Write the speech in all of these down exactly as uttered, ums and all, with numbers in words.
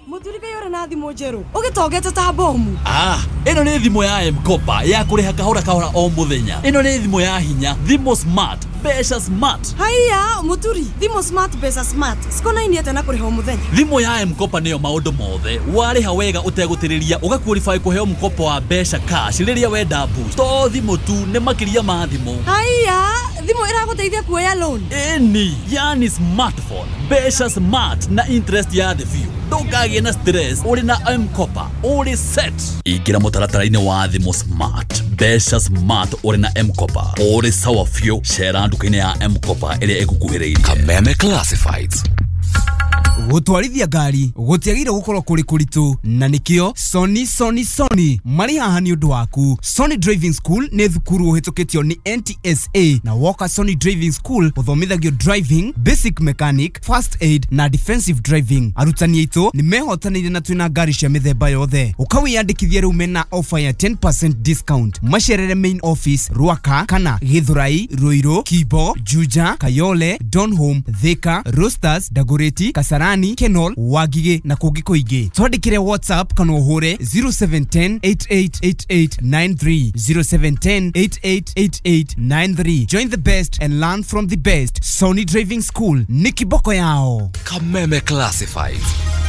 muthuri kai ore na thimo njeru ugitogete ta bomu. Ah, ino ni thimo ya M-Kopa ya kuriha kahora kahora o muthenya. Ino ni thimo ya hinya, thimo smart, besha smart. Haya muthuri, thimo smart besha smart. Sikona ini ete na kuriha o muthenya. Thimo ya M-Kopa niyo maundu mothe. Wariha wega utegutiriria ugaqualify kuheo mkopo wa besha cash riria wenda boost. To thimo tu ne makiria ma thimo. Haya, thimo iraguteithia kuoya loan. Eni, yani smartphone, besha smart na interest ya the few. Ndũkagĩe na stress uri na M-Kopa uri set. Ingira mutaratara-inĩ wa thimo smart, besha smart uri na M-Kopa uri sawa few. Share nduka-inĩ ya M-Kopa ĩrĩa ĩgũkuhĩrĩirie. Kameme Classifieds. Gutwarithia ngari gutiagire gukorwo kuri kuritu na nikio Sony Sony Sony mari haha ni undu waku. Sony Driving School ni thukuru uhitukitio ni N T S A na Walker Sony Driving School uthomithagio driving, basic mechanic, first aid na defensive driving. Arutani aitu ni mehotanire na twina ngari cia mithemba yothe. Ukawiyandikithia riu mena offer ya ten percent discount. Macerere main office Ruaka kana Githurai, Ruiru, Kibo, Juja, Kayole, Donholm, Thika, Roosters, Dagoretti, Kasarani, Kenol, Wagige na kungi kuingi. Twandikire WhatsApp kana uhure zero seven one zero eight eight eight eight nine three zero seven one zero eight eight eight eight nine three. Join the best and learn from the best. Sony Driving School, Niki Boko yao. Kameme Classifieds.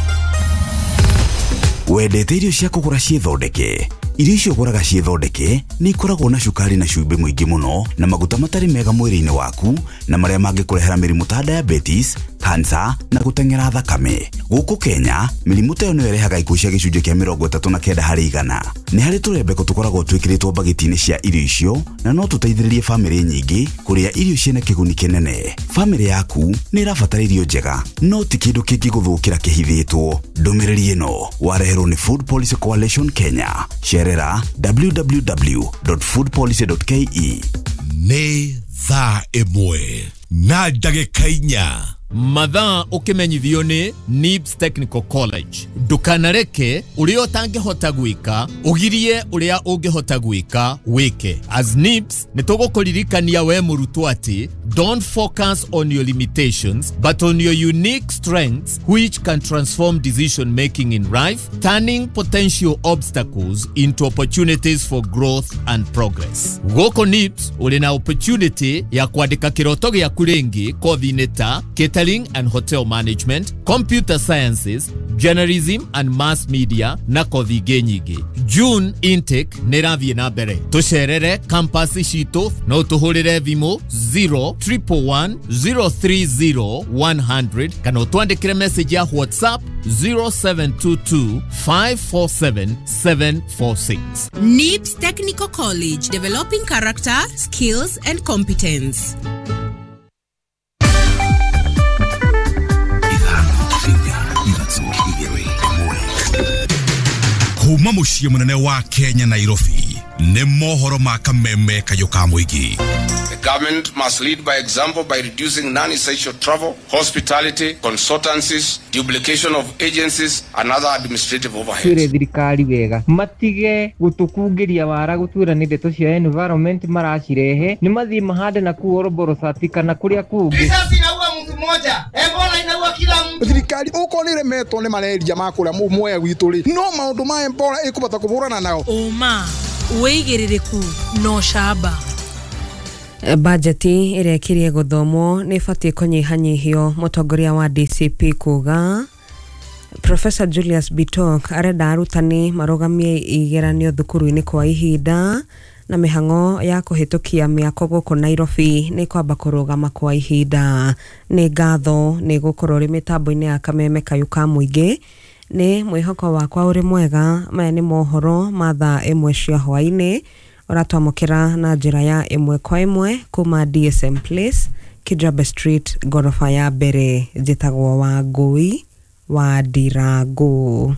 Wendete irio cia kugura ciithondeke. Irio icio guraga ciithondeke ni ikoragwo na cukari na cumbi mwingi muno na maguta matari mega mwiri-ini waku na maria mangikurehera mirimu ta diabetes, cancer na gutengera thakame. Guku Kenya, mirimu ta yo no irehaga ikuũ cia gicunjĩ kia mĩrongo ĩtatũ na kenda harĩ igana. Ni hari turembeko tukoragwo twikiritwo bagiti-ini cia irio icio na no tuteithĩrĩrie family nyingi kuria irio ciena kiguni kinene. Family yaku ni irabatara irio njega, no ti kindu kingĩgũthũkĩra kĩhithĩtwo. Ndũmĩrĩri ĩno wareherwo ni Food Policy Coalition Kenya. Sherera w w w dot food policy dot k e. Nĩ thaa ĩmwe na ndagĩka inya. Mathaa ukimenyithio ni N I B S Technical College. Ndukanareke uria utangihota gwika ugirie uria ungihota gwika wike. As N I B S nitugukuririkania we murutwo ati don't focus on your limitations but on your unique strengths which can transform decision making in life, turning potential obstacles into opportunities for growth and progress. Goko N I B S uri na opportunity ya kuandika kiroto gyaku ringi kothi-ini ta catering and hotel management, computer sciences, journalism and mass media na kothi ingĩ nyingĩ. June intake nĩrathiĩ na mbere. Tucerere campus citu no tuhurire thimu zero triple one zero three zero one hundred kana twandikire message ya WhatsApp zero seven two two five four seven seven four six. N I B S Technical College, developing character, skills and competence. Kuma muciĩ munene wa Kenya Nairobi nĩ mohoro ma Kameme kayuka muigi. The government must lead by example by reducing non-essential travel, hospitality, consultancies, duplication of agencies and other administrative overheads. Twire thirikari wega matige gutukungiria wara gutwira ni ndeto cia environment maracirehe ni mathii mahande na kuoroboro satika na kuria kungi. Risasi inaua mtu mmoja, Ebola inaua kila mtu. Thirikari uko ni remeto ni malaria makuria mwe witu ri no maundu ma Ebola ikubata kuburana nao. Oma weigiririku no shaba. Bajeti ĩrĩa ĩkirie gũthomwo nĩ ĩbatiĩ kũnyihanyihio. Mũtongoria wa D C P kuga Professor Julius Bitok arenda arutani marugamie igeranio thukuru-inĩ kwa ihinda na mĩhang'o ya kũhĩtũkia mĩako gũkũ Nairobi nĩ kwamba kũrũgama kwa ihinda. Nĩ ngatho nĩ gũkorwo rĩ mĩtambo-inĩ ya Kameme kayuka mũingĩ. Nĩ mwĩhoko wakwa ũrĩ mwega. Maya nĩ mohoro ma thaa ĩmwe cia hwaĩ-inĩ uratwamukira na njira ya imwe kwa imwe kuma D S M Place, Kijabe Street, gorofa ya mbere. Njitagwo wa Ngui wa Ndirangu.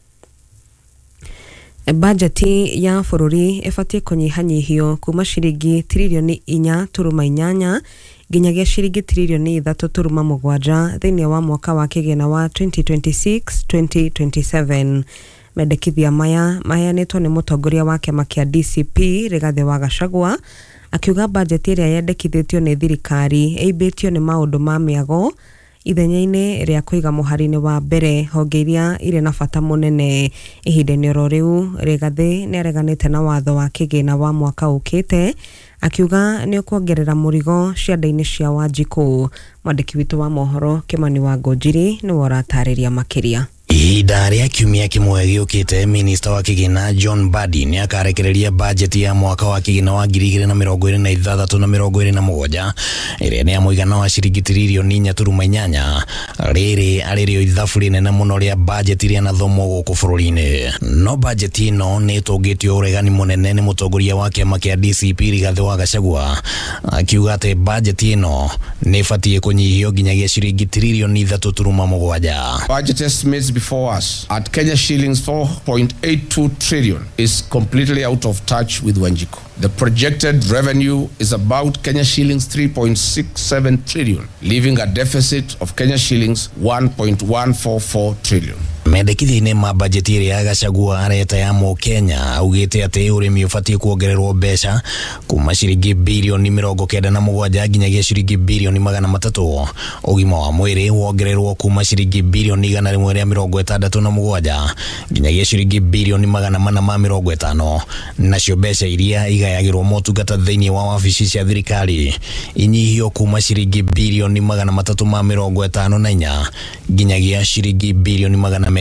Bajeti ya bururi ibatie kunyihanyihio kuma ciringi trilioni inya turuma inyanya nginyagia ciringi trilioni ithatu turuma mugwanja thĩinĩ wa mwaka wa kĩgĩna wa twenty twenty-six twenty twenty-seven. Mendekithia maya maheanĩtwo nĩ mũtongoria wa kĩama kĩa D C P Rigathi wa Gachagua akiuga bajeti ĩrĩa yendekithĩtio nĩ thirikari ĩimbĩtio nĩ maũndũ ma mĩago ithenya-inĩ rĩa kũiga mũhari-inĩ wa mbere honge iria irĩ na bata mũnene ihinda-inĩ oro rĩu. Rigathi nĩ areganĩte na watho wa kĩgĩna wa mwaka ũkĩte, akiuga nĩ kuongerera mũrigo cianda-inĩ cia Wanjiku. Mwandĩki witũ wa mohoro Kimani wa Ngonjiri nĩ waratarĩria makĩria. Ihinda rĩa kiumia kĩmwe gĩũkĩte, minista wa kĩgĩna John Mbadi nĩ akarekereria bajeti ya mwaka wa kĩgĩna wa ngiri igĩrĩ na mĩrongo ĩrĩ na ithathatũ na mĩrongo ĩrĩ na mũgwanja ĩrĩa nĩ ya mũigana wa ciringi tiririoni inya turuma inyanya. Rĩrĩ arĩrĩo ithabu rĩnene mũno rĩa bajeti rĩanathomwo gũkũ bũrũri-inĩ. No bajeti ĩno nĩ ĩtũngĩtio ũregani mũnene nĩ mũtongoria wa kĩama kĩa D C P Rigathi wa Gachagua, akiuga atĩ bajeti ĩno nĩ ĩbatiĩ kũnyihio nginyagia ciringi tiririoni ithatũ turuma mũgwanja. Budget estimates before us at Kenya shillings four point eight two trillion is completely out of touch with Wanjiku. The projected revenue is about Kenya shillings three point six seven trillion, leaving a deficit of Kenya shillings one point one four four trillion. Mendekithia-inĩ ma bajeti ĩrĩa ya Gachagua areta ya Mũkenya augĩte atĩ ũrĩmi ũbatiĩ kuongererwo mbeca kuma ciringi birioni mĩrongo kenda na mũgwanja nginyagia ciringi birioni magana matatũ. Ũgima wa mwĩrĩ wongererwo kuma ciringi birioni igana rĩmwe rĩa mĩrongo ĩtandatũ na mũgwanja nginyagia ciringi birioni magana mana ma mĩrongo ĩtano. Nacio mbeca iria igayagĩrwo motungata thĩinĩ wa wabici cia thirikari inyihio kuma ciringi birioni magana matatũ ma mĩrongo ĩtano na inya nginyagia ciringi birioni magana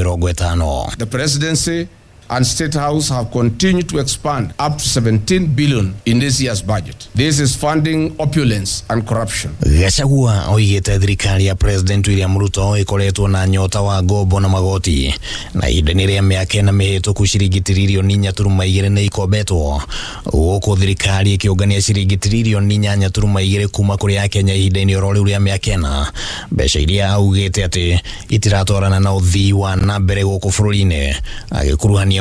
The presidency and State House have continued to expand up to seventeen billion in this year's budget. This is funding opulence and corruption. Gachagua oigĩte thirikari ya President William Ruto ĩkoretwo na nyota wa ngombo na magoti, na ihinda-inĩ rĩa mĩaka ĩna mĩhĩtũku ciringi tiririoni inya turuma igĩrĩ nĩ ikombetwo, gũkũ thirikari ĩkĩũngania ciringi tiririoni inyanya turuma igĩrĩ kuma kũrĩ Akenya ihinda-inĩ oro rĩu rĩa mĩaka ĩna, mbeca iria augĩte atĩ itiratwarana na ũthii wa na mbere gũkũ bũrũri-inĩ, agĩkuruhania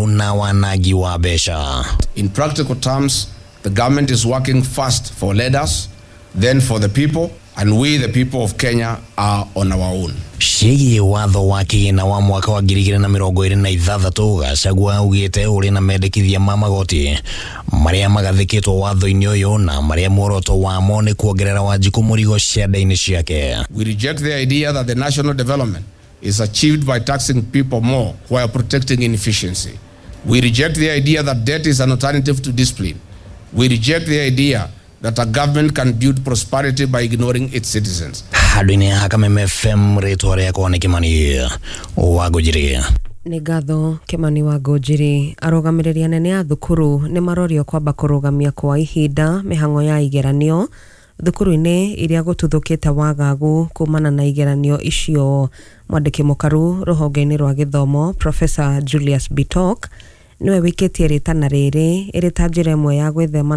In practical terms, the government is working first for leaders, then for the people, and we the people of Kenya are on our own. Ciĩgiĩ watho wa kĩgĩna wa mwaka wa ngiri igĩrĩ na mĩrongo ĩrĩ na ithathatũ, Gachagua augĩte ũrĩ na mendekithia ma magoti marĩa magathĩkĩtwo watho-inĩ ũyũ na marĩa muoroto wamo nĩ kuongerera Wanjiku mũrigo cianda-inĩ ciake. We reject the idea that the national development is achieved by taxing people more while protecting inefficiency. We reject the idea that debt is an alternative to discipline. We reject the idea that a government can build prosperity by ignoring its citizens. Handũ-inĩ ha Kameme F M, rĩtwa rĩakwa nĩ Kimani wa Ngonjiri. Nĩ ngatho Kimani wa Ngonjiri. Arũgamĩrĩri anene a thukuru nĩ marorio kwamba kũrũgamia kwa ihinda mĩhang'o ya igeranio thukuru-inĩ iria gũtuthũkĩte wagagu kumana na igeranio icio. Mwandĩki mũkaru rũhonge-inĩ rwa gĩthomo Professor Julius Bitok niwe wĩkĩtie rĩtana rĩrĩ ĩrĩ ta njĩra ĩmwe ya gwĩthema